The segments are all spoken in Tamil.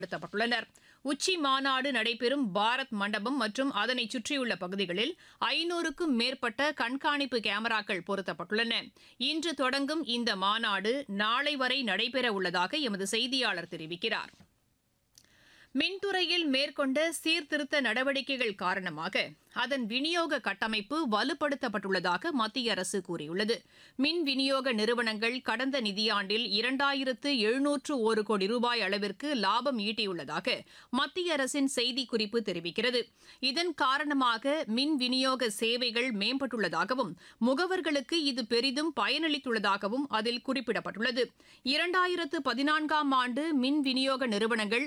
ஈடுபடுத்தப்பட்டுள்ளனர். உச்சி மாநாடு நடைபெறும் பாரத் மண்டபம் மற்றும் அதனை சுற்றியுள்ள பகுதிகளில் 500க்கும் மேற்பட்ட கண்காணிப்பு கேமராக்கள் பொருத்தப்பட்டுள்ளன. இன்று தொடங்கும் இந்த மாநாடு நாளை வரை நடைபெற உள்ளதாக எமது செய்தியாளர் தெரிவிக்கிறார். மின்துறையில் மேற்கொண்ட சீர்திருத்த நடவடிக்கைகள் காரணமாக அதன் விநியோக கட்டமைப்பு வலுப்படுத்தப்பட்டுள்ளதாக மத்திய அரசு கூறியுள்ளது. மின் விநியோக நிறுவனங்கள் கடந்த நிதியாண்டில் 2701 கோடி ரூபாய் அளவிற்கு லாபம் ஈட்டியுள்ளதாக மத்திய அரசின் செய்திக்குறிப்பு தெரிவிக்கிறது. இதன் காரணமாக மின் விநியோக சேவைகள் மேம்பட்டுள்ளதாகவும் முகவர்களுக்கு இது பெரிதும் பயனளித்துள்ளதாகவும் அதில் குறிப்பிடப்பட்டுள்ளது. 2014ஆம் ஆண்டு மின் விநியோக நிறுவனங்கள்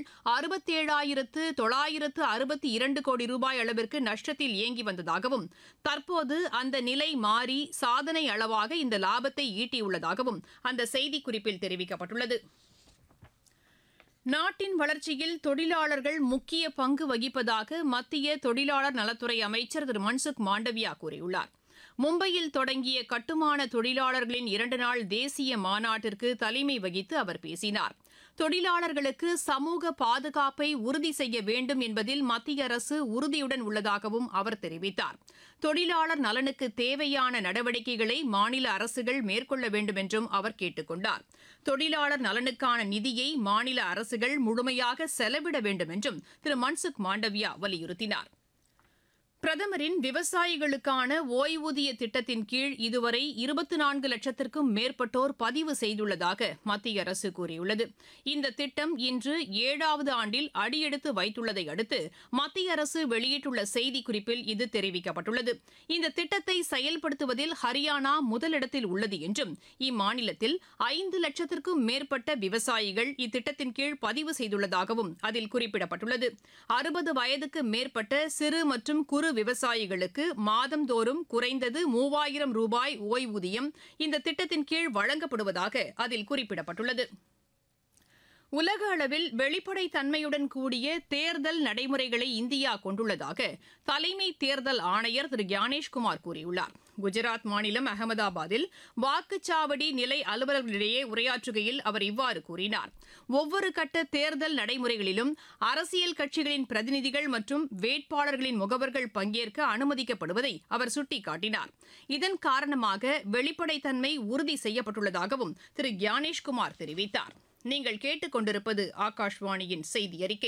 67,962 கோடி ரூபாய் அளவிற்கு நஷ்டத்தில் இயங்கி வந்ததாகவும் தற்போது அந்த நிலை மாறி சாதனை அளவாக இந்த லாபத்தை ஈட்டியுள்ளதாகவும் அந்த செய்திக்குறிப்பில் தெரிவிக்கப்பட்டுள்ளது. நாட்டின் வளர்ச்சியில் தொழிலாளர்கள் முக்கிய பங்கு வகிப்பதாக மத்திய தொழிலாளர் நலத்துறை அமைச்சர் திரு மன்சுக் மாண்டவியா கூறியுள்ளார். மும்பையில் தொடங்கிய கட்டுமான தொழிலாளர்களின் 2 நாள் தேசிய மாநாட்டிற்கு தலைமை வகித்து அவர் பேசினார். தொழிலாளர்களுக்கு சமூக பாதுகாப்பை உறுதி செய்ய வேண்டும் என்பதில் மத்திய அரசு உறுதியுடன் உள்ளதாகவும் அவர் தெரிவித்தார். தொழிலாளர் நலனுக்கு தேவையான நடவடிக்கைகளை மாநில அரசுகள் மேற்கொள்ள வேண்டும் என்றும் அவர் கேட்டுக் கொண்டார். தொழிலாளர் நலனுக்கான நிதியை மாநில அரசுகள் முழுமையாக செலவிட வேண்டும் என்றும் திரு மன்சுக் மாண்டவியா வலியுறுத்தினார். பிரதமரின் விவசாயிகளுக்கான ஓய்வூதிய திட்டத்தின் கீழ் இதுவரை 24 லட்சத்திற்கும் மேற்பட்டோர் பதிவு செய்துள்ளதாக மத்திய அரசு கூறியுள்ளது. இந்த திட்டம் இன்று 7வது ஆண்டில் அடியெடுத்து வைத்துள்ளதை அடுத்து மத்திய அரசு வெளியிட்டுள்ள செய்திக்குறிப்பில் இது தெரிவிக்கப்பட்டுள்ளது. இந்த திட்டத்தை செயல்படுத்துவதில் ஹரியானா முதலிடத்தில் உள்ளது என்றும் இம்மாநிலத்தில் 5 லட்சத்திற்கும் மேற்பட்ட விவசாயிகள் இத்திட்டத்தின் கீழ் பதிவு செய்துள்ளதாகவும் அதில் குறிப்பிடப்பட்டுள்ளது. 60 வயதுக்கு மேற்பட்ட சிறு மற்றும் குறு விவசாயிகளுக்கு மாதந்தோறும் குறைந்தது 3000 ரூபாய் ஓய்வூதியம் இந்த திட்டத்தின் கீழ் வழங்கப்படுவதாக அதில் குறிப்பிடப்பட்டுள்ளது. உலக அளவில் வெளிப்படைத்தன்மையுடன் கூடிய தேர்தல் நடைமுறைகளை இந்தியா கொண்டுள்ளதாக தலைமை தேர்தல் ஆணையர் திரு ஞானேஷ்குமார் கூறியுள்ளார். குஜராத் மாநிலம் அகமதாபாத்தில் வாக்குச்சாவடி நிலை அலுவலர்களிடையே உரையாற்றுகையில் அவர் இவ்வாறு கூறினார். ஒவ்வொரு கட்ட தேர்தல் நடைமுறைகளிலும் அரசியல் கட்சிகளின் பிரதிநிதிகள் மற்றும் வேட்பாளர்களின் முகவர்கள் பங்கேற்க அனுமதிக்கப்படுவதை அவர் சுட்டிக்காட்டினார். இதன் காரணமாக வெளிப்படைத்தன்மை உறுதி செய்யப்பட்டுள்ளதாகவும் திரு ஞானேஷ்குமார் தெரிவித்தார். நீங்கள் கேட்டுக்கொண்டிருப்பது ஆகாஷ்வாணியின் செய்தி அறிக்கை.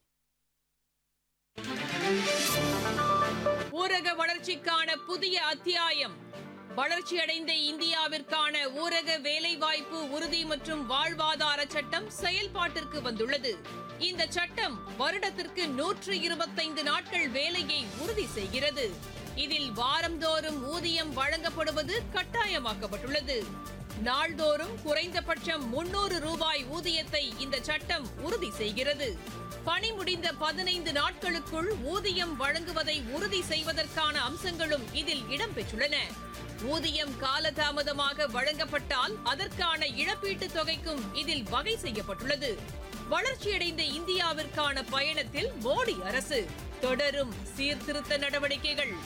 ஊரக வளர்ச்சிக்கான புதிய அத்தியாயம். வளர்ச்சியடைந்த இந்தியாவிற்கான ஊரக வேலைவாய்ப்பு உறுதி மற்றும் வாழ்வாதார சட்டம் செயல்பாட்டிற்கு வந்துள்ளது. இந்த சட்டம் வருடத்திற்கு 125 நாட்கள் வேலையை உறுதி செய்கிறது. இதில் வாரந்தோறும் ஊதியம் வழங்கப்படுவது கட்டாயமாக்கப்பட்டுள்ளது. நாள்தோறும் குறைந்தபட்சம் 300 ரூபாய் ஊதியத்தை இந்த சட்டம் உறுதி செய்கிறது. பணி முடிந்த 15 நாட்களுக்குள் ஊதியம் வழங்குவதை உறுதி செய்வதற்கான அம்சங்களும் இதில் இடம்பெற்றுள்ளன. ஊதியம் காலதாமதமாக வழங்கப்பட்டால் அதற்கான இழப்பீட்டுத் தொகைக்கும் இதில் வகை செய்யப்பட்டுள்ளது. வளர்ச்சியடைந்த இந்தியாவிற்கான பயணத்தில் மோடி அரசு தொடரும் சீர்திருத்த நடவடிக்கைகள்.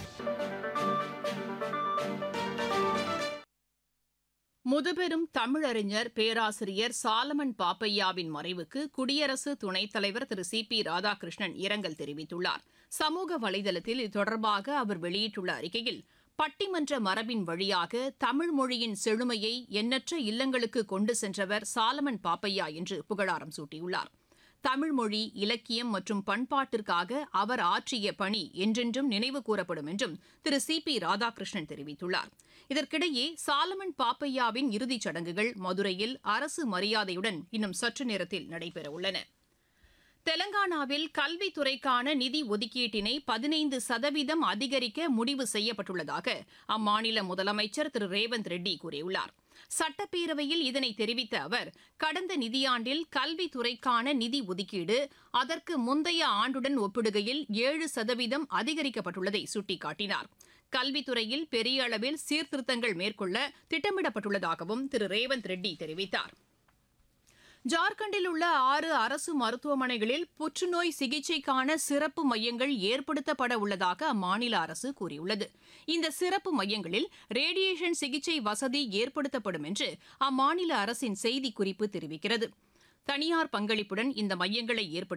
முதுபெரும் தமிழறிஞர் பேராசிரியர் சாலமன் பாப்பையாவின் மறைவுக்கு குடியரசு துணைத் தலைவர் திரு சி.பி. ராதாகிருஷ்ணன் இரங்கல் தெரிவித்துள்ளார். சமூக வலைதளத்தில் இது தொடர்பாக அவர் வெளியிட்டுள்ள அறிக்கையில், பட்டிமன்ற மரபின் வழியாக தமிழ் மொழியின் செழுமையை எண்ணற்ற இல்லங்களுக்கு கொண்டு சென்றவர் சாலமன் பாப்பையா என்று புகழாரம் சூட்டியுள்ளார். தமிழ் மொழி, இலக்கியம் மற்றும் பண்பாட்டிற்காக அவர் ஆற்றிய பணி என்றென்றும் நினைவு கூறப்படும் என்றும் திரு சி.பி. ராதாகிருஷ்ணன் தெரிவித்துள்ளார். இதற்கிடையே சாலமன் பாப்பையாவின் இறுதிச் சடங்குகள் மதுரையில் அரசு மரியாதையுடன் இன்னும் சற்று நேரத்தில் நடைபெறவுள்ளன. தெலங்கானாவில் கல்வித்துறைக்கான நிதி ஒதுக்கீட்டினை 15% அதிகரிக்க முடிவு செய்யப்பட்டுள்ளதாக அம்மாநில முதலமைச்சர் திரு ரேவந்த் ரெட்டி கூறியுள்ளார். சட்டப்பேரவையில் இதனை தெரிவித்த அவர், கடந்த நிதியாண்டில் கல்வித்துறைக்கான நிதி ஒதுக்கீடு அதற்கு முந்தைய ஆண்டுடன் ஒப்பிடுகையில் 7% அதிகரிக்கப்பட்டுள்ளதை சுட்டிக்காட்டினார். கல்வித்துறையில் பெரிய அளவில் சீர்திருத்தங்கள் மேற்கொள்ள திட்டமிடப்பட்டுள்ளதாகவும் திரு ரேவந்த் ரெட்டி தெரிவித்தார். ஜார்க்கண்டில் உள்ள 6 அரசு மருத்துவமனைகளில் புற்றுநோய் சிகிச்சைக்கான சிறப்பு மையங்கள் ஏற்படுத்தப்பட உள்ளதாக அம்மாநில அரசு கூறியுள்ளது. இந்த சிறப்பு மையங்களில் ரேடியேஷன் சிகிச்சை வசதி ஏற்படுத்தப்படும் என்று அம்மாநில அரசின் செய்திக்குறிப்பு தெரிவிக்கிறது. தனியார் பங்களிப்புடன் இந்த மையங்களை ஏற்படுத்த